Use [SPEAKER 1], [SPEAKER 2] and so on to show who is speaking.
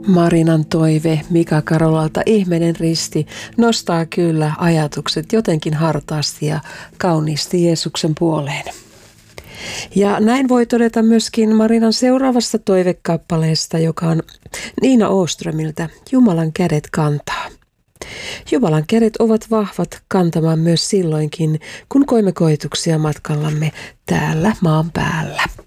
[SPEAKER 1] Marinan toive Mika Karolalta Ihmeinen risti nostaa kyllä ajatukset jotenkin hartaasti ja kauniisti Jeesuksen puoleen. Ja näin voi todeta myöskin Marinan seuraavasta toivekappaleesta, joka on Niina Åströmiltä Jumalan kädet kantaa. Jumalan kädet ovat vahvat kantamaan myös silloinkin, kun koimme koetuksia matkallamme täällä maan päällä.